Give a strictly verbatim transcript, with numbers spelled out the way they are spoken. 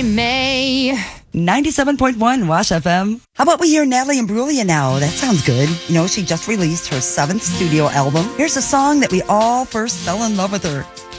May. ninety-seven point one Wash F M. How about we hear Natalie Imbruglia now? That sounds good. You know, she just released her seventh studio album. Here's a song that we all first fell in love with her.